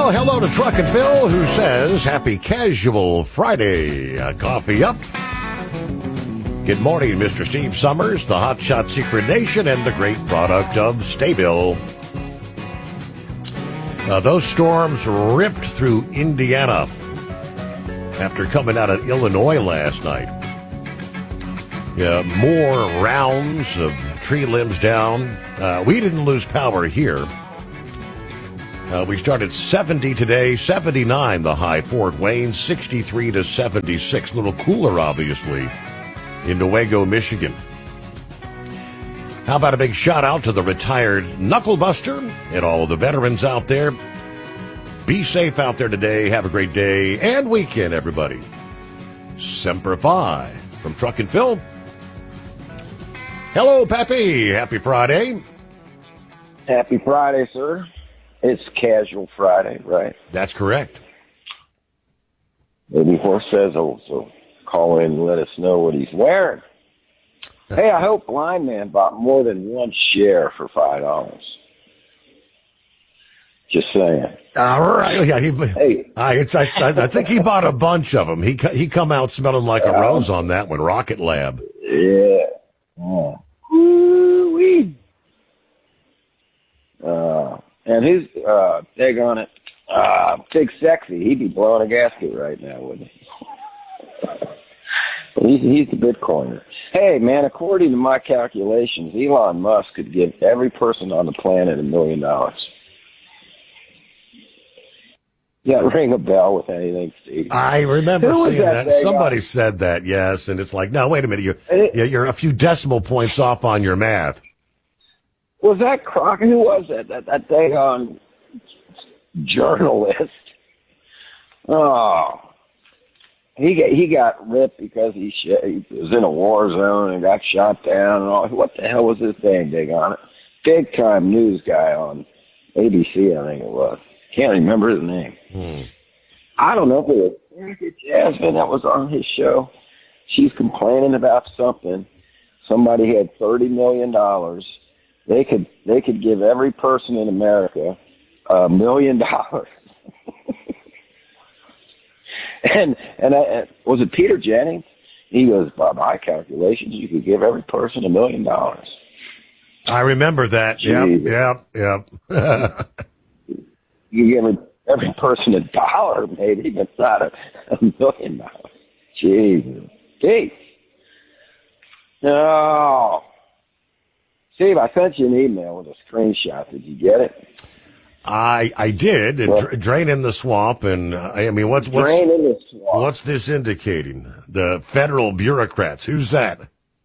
Well, hello to Truck and Phil, who says, Happy Casual Friday. Coffee up. Good morning, Mr. Steve Summers, the Hotshot Secret Nation, and the great product of Staybill. Those storms ripped through Indiana after coming out of Illinois last night. More rounds of tree limbs down. We didn't lose power here. We started 70 today, 79 the high, Fort Wayne, 63 to 76. A little cooler, obviously, in Newaygo, Michigan. How about a big shout out to the retired Knucklebuster and all of the veterans out there? Be safe out there today. Have a great day and weekend, everybody. Semper Fi from Truck and Phil. Hello, Pappy. Happy Friday. Happy Friday, sir. It's Casual Friday, right? That's correct. Maybe Horse says, so call in and let us know what he's wearing. Hey, I hope Blind Man bought more than one share for $5. Just saying. All right. Yeah, I think he bought a bunch of them. He come out smelling like a rose on that one, Rocket Lab. Yeah. Oh. Woo-wee. And who's, daggone it, Big Sexy, he'd be blowing a gasket right now, wouldn't he? He's the Bitcoiner. Hey, man, according to my calculations, Elon Musk could give every person on the planet $1 million. Yeah, ring a bell with anything, Steve. I remember seeing that. Somebody said that, yes, and it's like, no, wait a minute, you're a few decimal points off on your math. Was that Crocker? Who was that? That daggone journalist. Oh, he got ripped because he was in a war zone and got shot down and all. What the hell was his thing? Daggone it, big time news guy on ABC, I think it was. Can't remember his name. I don't know if it was Erica Jasmine that was on his show. She's complaining about something. Somebody had $30 million. They could give every person in America $1 million. and was it Peter Jennings? He goes, by my calculations, you could give every person $1 million. I remember that. Yep. You give every person $1, maybe, but not $1 million. Jesus. Hey. No. Steve, I sent you an email with a screenshot. Did you get it? I did. Drain in the swamp, and I mean, what's this indicating? The federal bureaucrats. Who's that?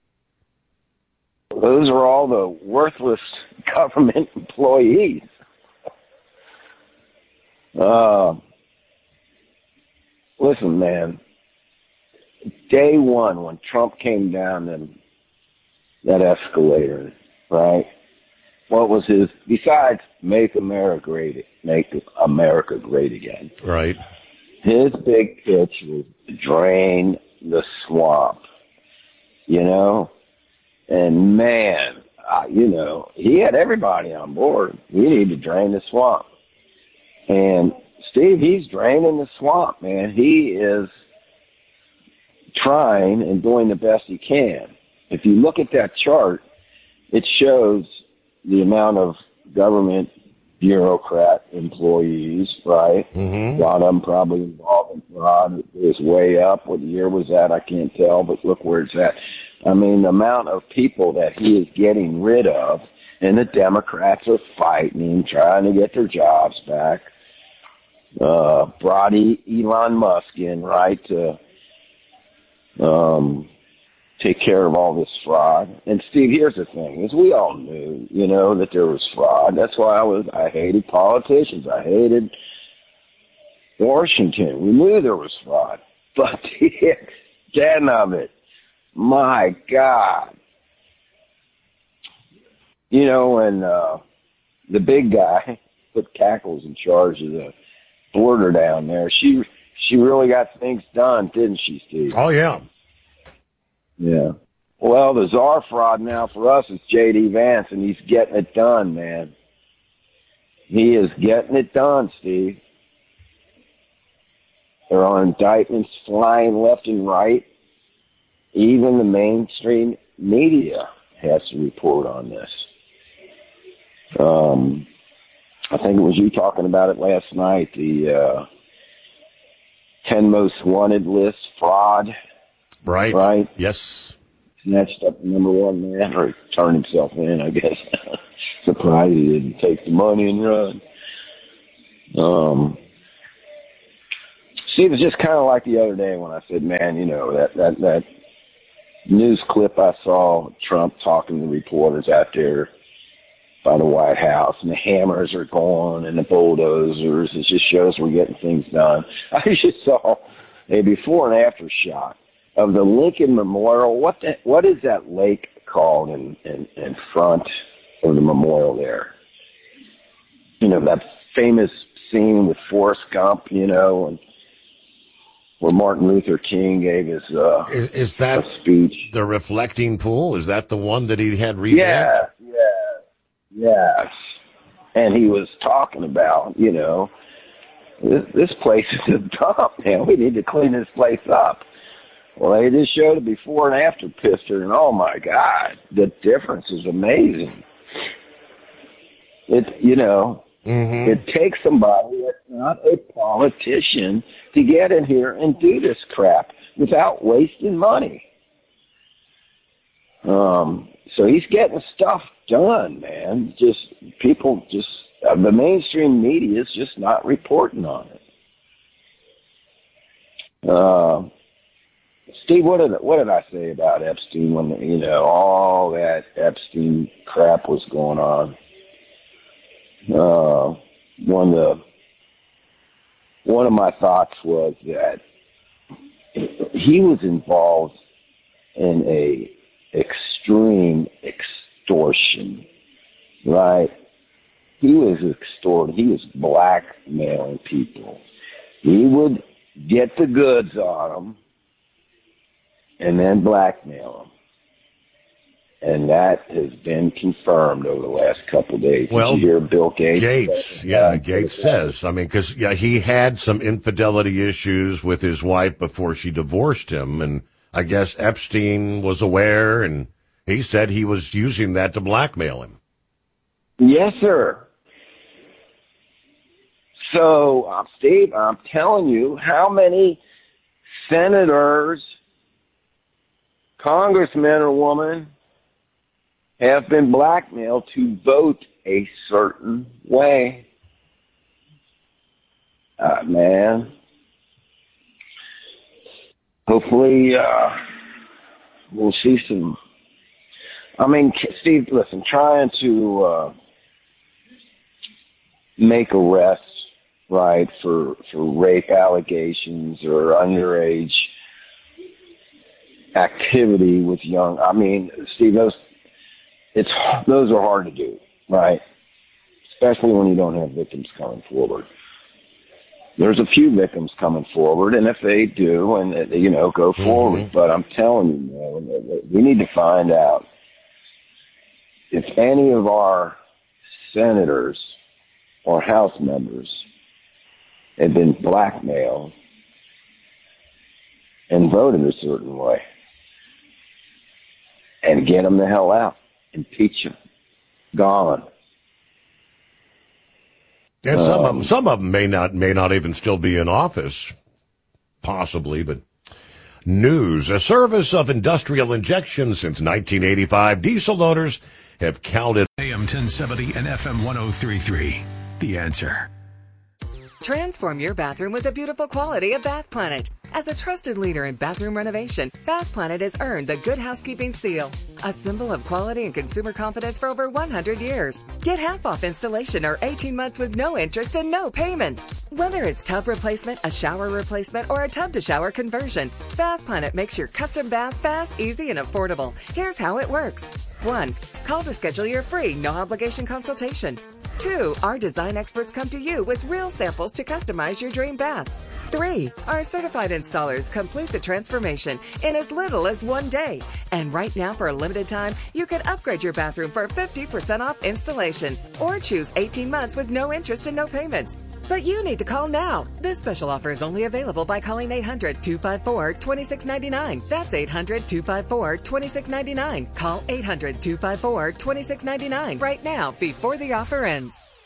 Those are all the worthless government employees. Listen, man. Day one, when Trump came down that escalator, right? What was his, besides make America great again? Right. His big pitch was drain the swamp, And man, he had everybody on board. We need to drain the swamp. And Steve, he's draining the swamp, man. He is trying and doing the best he can. If you look at that chart, it shows the amount of government bureaucrat employees, right? Mm-hmm. A lot of them probably involved in fraud. It was way up. What year was that? I can't tell, but look where it's at. I mean, the amount of people that he is getting rid of, and the Democrats are fighting, trying to get their jobs back. Brought Elon Musk in, right, to take care of all this fraud. And Steve, here's the thing, is we all knew, that there was fraud. That's why I hated politicians. I hated Washington. We knew there was fraud. But the extent of it, my God. When the big guy put Cackles in charge of the border down there, she really got things done, didn't she, Steve? Oh, yeah. Yeah. Well, the czar fraud now for us is J.D. Vance, and he's getting it done, man. He is getting it done, Steve. There are indictments flying left and right. Even the mainstream media has to report on this. I think it was you talking about it last night, the 10 most wanted list, fraud. Right. Right? Yes. Snatched up the number one man, or turned himself in, I guess. Surprised he didn't take the money and run. See, it was just kind of like the other day when I said, man, you know, that news clip I saw Trump talking to reporters out there by the White House, and the hammers are going and the bulldozers. It just shows we're getting things done. I just saw a before and after shot of the Lincoln Memorial. What is that lake called in front of the memorial there? You know, that famous scene with Forrest Gump, you know, and where Martin Luther King gave his is that speech. The reflecting pool? Is that the one that he had revamped? Yes. And he was talking about, you know, this place is a dump, man. We need to clean this place up. Well, they just showed a before and after picture, and oh my God, the difference is amazing. It takes somebody that's not a politician to get in here and do this crap without wasting money. So he's getting stuff done, man. The mainstream media is just not reporting on it. Steve, what did I say about Epstein when, you know, all that Epstein crap was going on? One of my thoughts was that he was involved in a extreme extortion, right? He was extorting. He was blackmailing people. He would get the goods on them and then blackmail them. And that has been confirmed over the last couple of days. Well, did you hear Bill Gates? Gates says. I mean, because he had some infidelity issues with his wife before she divorced him, and I guess Epstein was aware, and he said he was using that to blackmail him. Yes, sir. So, Steve, I'm telling you, how many senators, congressmen or women have been blackmailed to vote a certain way? Man. Hopefully, we'll see some. I mean, Steve, listen, trying to make arrests, right, for rape allegations or underage activity with young. I mean, Steve, those are hard to do, right? Especially when you don't have victims coming forward. There's a few victims coming forward, and if they do, and you know, go forward. But I'm telling you, man, we need to find out if any of our senators or House members have been blackmailed and voted a certain way, and get them the hell out. Impeach them. Gone. And some of them may not even still be in office, possibly. But news: a service of industrial injection since 1985. Diesel owners have counted. AM 1070 and FM 1033. The Answer. Transform your bathroom with the beautiful quality of Bath Planet. As a trusted leader in bathroom renovation, Bath Planet has earned the Good Housekeeping seal, a symbol of quality and consumer confidence for over 100 years. Get half off installation or 18 months with no interest and no payments. Whether it's tub replacement, a shower replacement, or a tub-to-shower conversion, Bath Planet makes your custom bath fast, easy, and affordable. Here's how it works. 1. Call to schedule your free, no-obligation consultation. 2. Our design experts come to you with real samples to customize your dream bath. 3. Our certified installers complete the transformation in as little as 1 day. And right now, for a limited time, you can upgrade your bathroom for 50% off installation or choose 18 months with no interest and no payments. But you need to call now. This special offer is only available by calling 800-254-2699. That's 800-254-2699. Call 800-254-2699 right now before the offer ends.